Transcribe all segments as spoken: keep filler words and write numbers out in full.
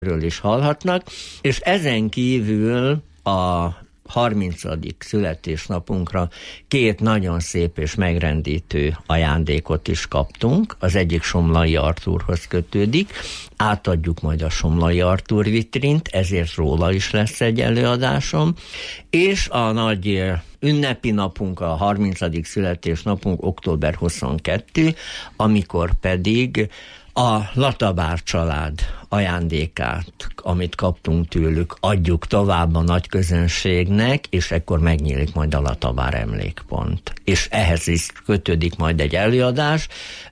ről is hallhatnak, és ezen kívül a harmincadik születésnapunkra két nagyon szép és megrendítő ajándékot is kaptunk. Az egyik Somlai Artúrhoz kötődik, átadjuk majd a Somlai Artúr vitrint, ezért róla is lesz egy előadásom, és a nagy ünnepi napunk, a harmincadik születésnapunk október huszonkettő, amikor pedig a Latabár család ajándékát, amit kaptunk tőlük, adjuk tovább a nagy közönségnek, és ekkor megnyílik majd a Latabár emlékpont. És ehhez is kötődik majd egy előadás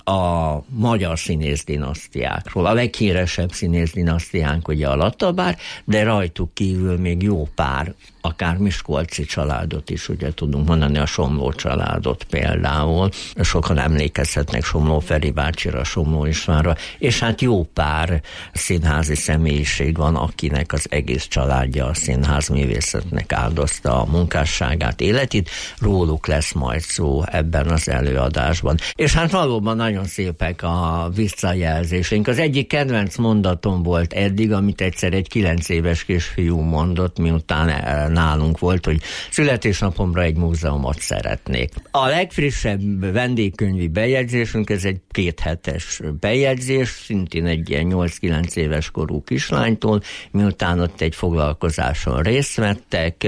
a magyar színészdinasztiákról. A leghíresebb színészdinasztiánk ugye a Latabár, de rajtuk kívül még jó pár, akár miskolci családot is ugye tudunk mondani, a Somló családot például. Sokan emlékezhetnek Somló Feri bácsira, Somló Istvánra, és hát jó pár színházi személyiség van, akinek az egész családja a színházművészetnek áldozta a munkásságát, életét. Róluk lesz majd szó ebben az előadásban. És hát valóban nagyon szépek a visszajelzéseink. Az egyik kedvenc mondatom volt eddig, amit egyszer egy kilenc éves kisfiú mondott, miután nálunk volt, hogy születésnapomra egy múzeumot szeretnék. A legfrissebb vendégkönyvi bejegyzésünk, ez egy kéthetes bejegyzés, szintén egy ilyen nyolc-kilenc éves korú kislánytól, miután ott egy foglalkozáson részt vettek,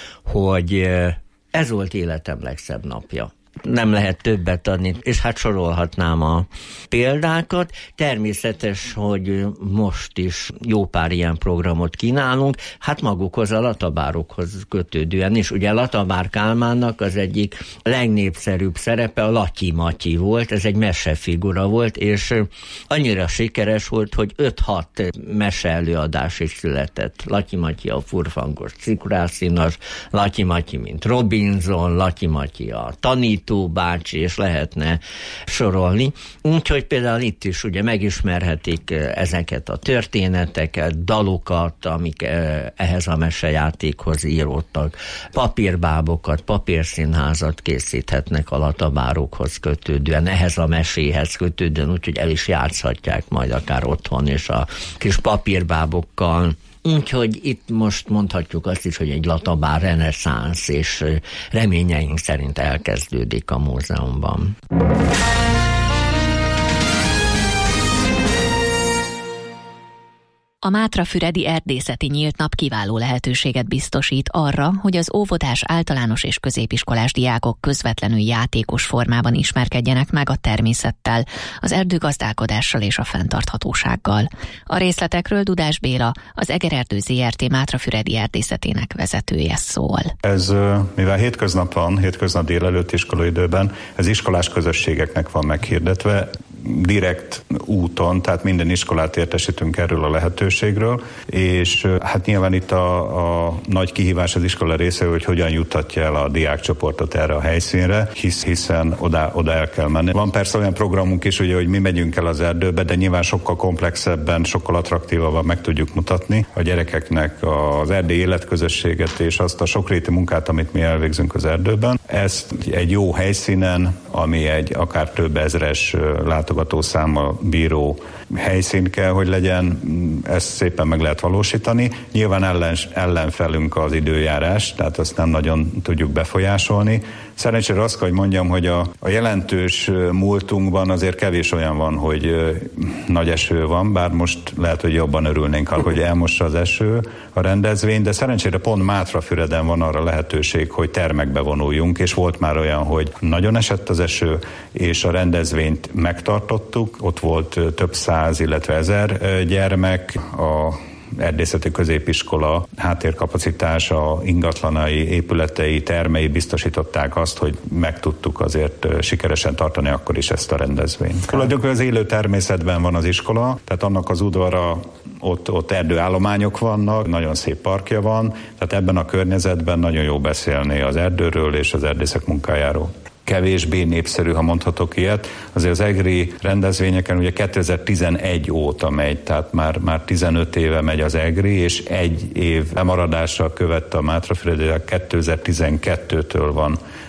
hogy ez volt életem legszebb napja. Nem lehet többet adni, és hát sorolhatnám a példákat. Természetes, hogy most is jó pár ilyen programot kínálunk, hát magukhoz a Latabárokhoz kötődően is. Ugye Latabár Kálmánnak az egyik legnépszerűbb szerepe a Latyi Matyi volt, ez egy mesefigura volt, és annyira sikeres volt, hogy öt-hat mese előadás is született. Latyi Matyi a furfangos cikrászinas, Latyi Matyi mint Robinson, Latyi Matyi a tanító bácsi, és lehetne sorolni. Úgyhogy például itt is ugye megismerhetik ezeket a történeteket, dalokat, amik ehhez a mesejátékhoz íródtak, papírbábokat, papírszínházat készíthetnek a Latabárokhoz kötődően, ehhez a meséhez kötődően, úgyhogy el is játszhatják majd akár otthon, és a kis papírbábokkal. Úgyhogy itt most mondhatjuk azt is, hogy egy Latabár reneszánsz, és reményeink szerint elkezdődik a múzeumban. A Mátrafüredi Erdészeti Nyílt Nap kiváló lehetőséget biztosít arra, hogy az óvodás, általános és középiskolás diákok közvetlenül játékos formában ismerkedjenek meg a természettel, az erdőgazdálkodással és a fenntarthatósággal. A részletekről Dudás Béla, az Egererdő zé er té Mátrafüredi Erdészetének vezetője szól. Ez, mivel hétköznap van, hétköznap délelőtt iskolaidőben, ez iskolás közösségeknek van meghirdetve, direkt úton, tehát minden iskolát értesítünk erről a lehetőségről, és hát nyilván itt a, a nagy kihívás az iskola része, hogy hogyan juttatja el a diákcsoportot erre a helyszínre, hisz, hiszen oda, oda el kell menni. Van persze olyan programunk is, ugye, hogy mi megyünk el az erdőbe, de nyilván sokkal komplexebben, sokkal attraktívabban meg tudjuk mutatni a gyerekeknek az erdélyi életközösséget és azt a sokrétű munkát, amit mi elvégzünk az erdőben. Ezt egy jó helyszínen, ami egy akár több ezres látogatószámmal bíró helyszín kell, hogy legyen, ezt szépen meg lehet valósítani. Nyilván ellen, ellenfelünk az időjárás, tehát azt nem nagyon tudjuk befolyásolni. Szerencsére azt kell, hogy mondjam, hogy a, a jelentős múltunkban azért kevés olyan van, hogy ö, nagy eső van, bár most lehet, hogy jobban örülnénk, hogy elmossa az eső a rendezvény, de szerencsére pont Mátrafüreden van arra lehetőség, hogy termekbe vonuljunk, és volt már olyan, hogy nagyon esett az eső, és a rendezvényt megtartottuk, ott volt több száz, illetve ezer gyermek, a erdészeti középiskola háttérkapacitása, ingatlanai, épületei, termei biztosították azt, hogy meg tudtuk azért sikeresen tartani akkor is ezt a rendezvényt. Tulajdonképpen az élő természetben van az iskola, tehát annak az udvara, ott, ott erdőállományok vannak, nagyon szép parkja van, tehát ebben a környezetben nagyon jó beszélni az erdőről és az erdészek munkájáról. Kevésbé népszerű, ha mondhatok ilyet. Azért az egri rendezvényeken ugye kétezer-tizenegy óta megy, tehát már, már tizenöt éve megy az egri, és egy év lemaradással követte a Mátrafüredi, kétezer-tizenkettőtől van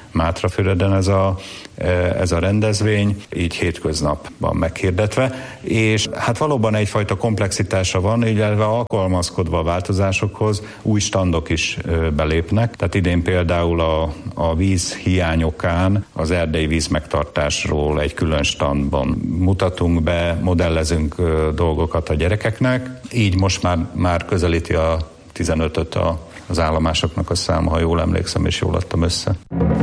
Mátrafüreden ez a, ez a rendezvény, így hétköznapban meghirdetve, és hát valóban egyfajta komplexitása van, illetve alkalmazkodva a változásokhoz új standok is belépnek, tehát idén például a, a víz hiányokán az erdei vízmegtartásról egy külön standban mutatunk be, modellezünk dolgokat a gyerekeknek, így most már, már közelíti a tizenötöt a, az állomásoknak a száma, ha jól emlékszem és jól adtam össze.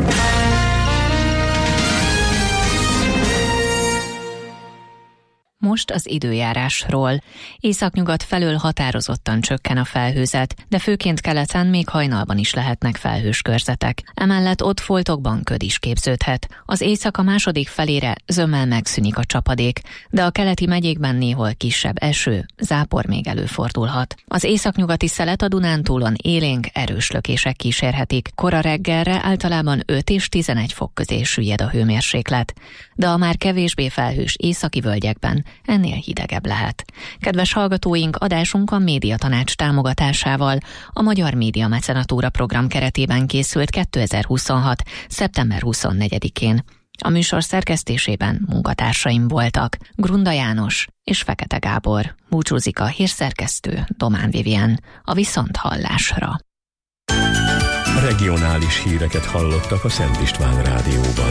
Most az időjárásról. Északnyugat felől határozottan csökken a felhőzet, de főként keleten még hajnalban is lehetnek felhős körzetek. Emellett ott foltokban köd is képződhet. Az éjszaka második felére zömmel megszűnik a csapadék, de a keleti megyékben néhol kisebb eső, zápor még előfordulhat. Az északnyugati szelet a Dunántúlon élénk, erős lökések kísérhetik. Kora reggelre általában öt és tizenegy fok közé süllyed a hőmérséklet, de a már kevésbé felhős északi völgyekben ennél hidegebb lehet. Kedves hallgatóink, adásunk a Médiatanács támogatásával a Magyar Média Mecenatúra program keretében készült kétezer-huszonhat. szeptember huszonnegyedikén. A műsor szerkesztésében munkatársaim voltak Grunda János és Fekete Gábor. Búcsúzik a hírszerkesztő Domán Vivien. A viszonthallásra. Regionális híreket hallottak a Szent István Rádióban.